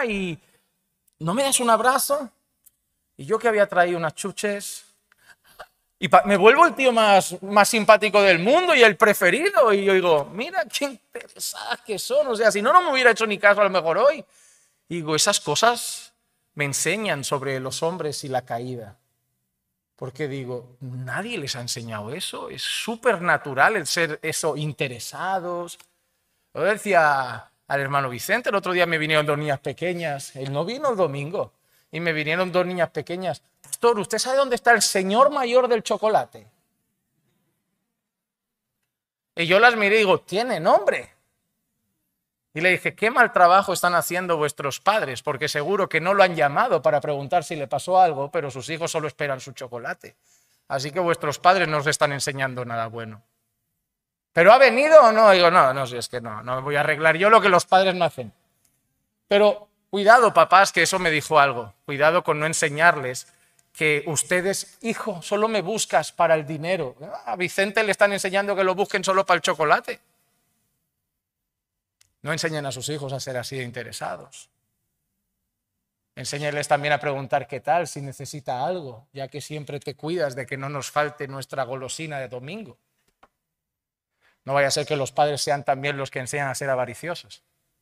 mira, y ¿no me das un abrazo? Y yo que había traído unas chuches, y me vuelvo el tío más simpático del mundo y el preferido, y yo digo, mira qué interesadas que son, o sea, si no me hubiera hecho ni caso a lo mejor hoy. Y digo, esas cosas me enseñan sobre los hombres y la caída. Porque digo, nadie les ha enseñado eso, es súper natural el ser eso, interesados. Yo decía al hermano Vicente, el otro día me vinieron 2 niñas pequeñas, él no vino el domingo, y me vinieron 2 niñas pequeñas. Pastor, ¿usted sabe dónde está el señor mayor del chocolate? Y yo las miré y digo, tiene nombre. Y le dije, qué mal trabajo están haciendo vuestros padres, porque seguro que no lo han llamado para preguntar si le pasó algo, pero sus hijos solo esperan su chocolate. Así que vuestros padres no os están enseñando nada bueno. ¿Pero ha venido o no? Digo, no, si es que no voy a arreglar yo lo que los padres no hacen. Pero cuidado, papás, que eso me dijo algo. Cuidado con no enseñarles que ustedes, hijo, solo me buscas para el dinero. A Vicente le están enseñando que lo busquen solo para el chocolate. No enseñen a sus hijos a ser así de interesados. Enséñenles también a preguntar qué tal, si necesita algo, ya que siempre te cuidas de que no nos falte nuestra golosina de domingo. No vaya a ser que los padres sean también los que enseñan a ser avariciosos.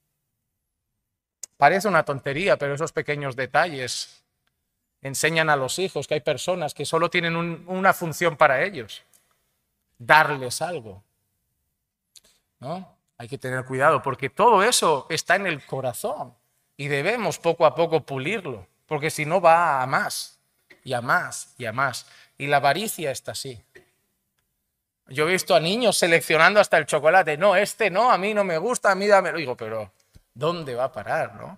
Parece una tontería, pero esos pequeños detalles enseñan a los hijos que hay personas que solo tienen una función para ellos: darles algo, ¿no? Hay que tener cuidado porque todo eso está en el corazón y debemos poco a poco pulirlo, porque si no va a más y a más y a más. Y la avaricia está así. Yo he visto a niños seleccionando hasta el chocolate. No, este no, a mí no me gusta, a mí dámelo. Digo, pero ¿dónde va a parar, no?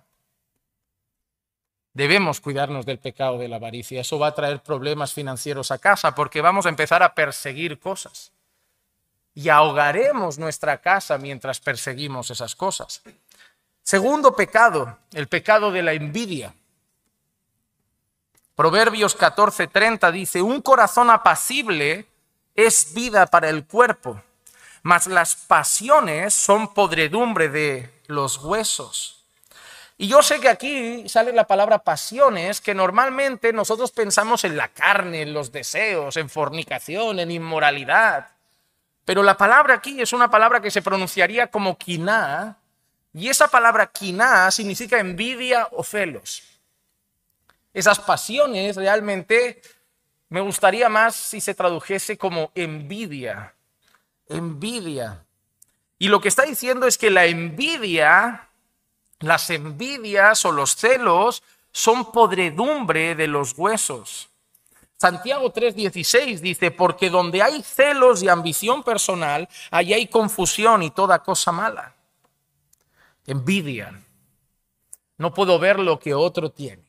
Debemos cuidarnos del pecado de la avaricia. Eso va a traer problemas financieros a casa porque vamos a empezar a perseguir cosas. Y ahogaremos nuestra casa mientras perseguimos esas cosas. Segundo pecado, el pecado de la envidia. Proverbios 14:30 dice, un corazón apacible es vida para el cuerpo, mas las pasiones son podredumbre de los huesos. Y yo sé que aquí sale la palabra pasiones, que normalmente nosotros pensamos en la carne, en los deseos, en fornicación, en inmoralidad. Pero la palabra aquí es una palabra que se pronunciaría como quiná, y esa palabra quiná significa envidia o celos. Esas pasiones realmente me gustaría más si se tradujese como envidia. Envidia. Y lo que está diciendo es que la envidia, las envidias o los celos son podredumbre de los huesos. Santiago 3:16 dice, porque donde hay celos y ambición personal, allí hay confusión y toda cosa mala. Envidia. No puedo ver lo que otro tiene.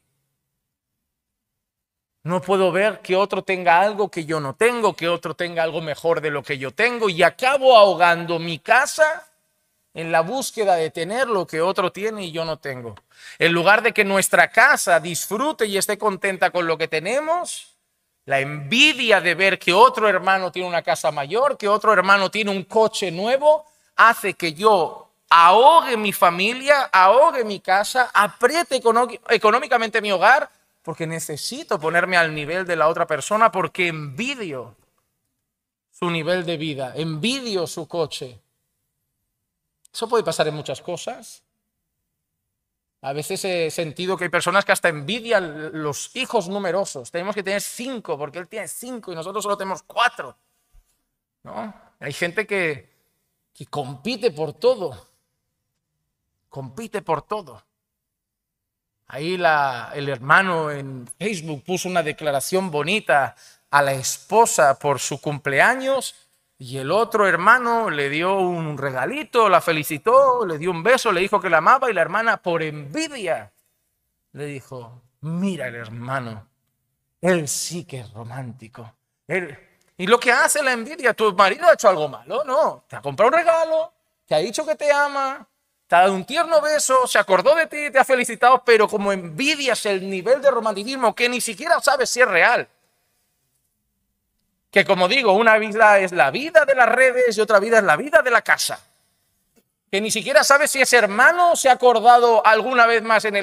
No puedo ver que otro tenga algo que yo no tengo, que otro tenga algo mejor de lo que yo tengo, y acabo ahogando mi casa en la búsqueda de tener lo que otro tiene y yo no tengo. En lugar de que nuestra casa disfrute y esté contenta con lo que tenemos, la envidia de ver que otro hermano tiene una casa mayor, que otro hermano tiene un coche nuevo, hace que yo ahogue mi familia, ahogue mi casa, apriete económicamente mi hogar, porque necesito ponerme al nivel de la otra persona, porque envidio su nivel de vida, envidio su coche. Eso puede pasar en muchas cosas. A veces he sentido que hay personas que hasta envidian los hijos numerosos. Tenemos que tener 5 porque él tiene 5 y nosotros solo tenemos 4. ¿No? Hay gente que compite por todo. Compite por todo. Ahí el hermano en Facebook puso una declaración bonita a la esposa por su cumpleaños y el otro hermano le dio un regalito, la felicitó, le dio un beso, le dijo que la amaba y la hermana por envidia le dijo, mira el hermano, él sí que es romántico. Y lo que hace la envidia, tu marido ha hecho algo malo, no, te ha comprado un regalo, te ha dicho que te ama, te ha dado un tierno beso, se acordó de ti, te ha felicitado, pero como envidias el nivel de romanticismo que ni siquiera sabes si es real. Que como digo, una vida es la vida de las redes y otra vida es la vida de la casa. Que ni siquiera sabes si ese hermano se ha acordado alguna vez más en el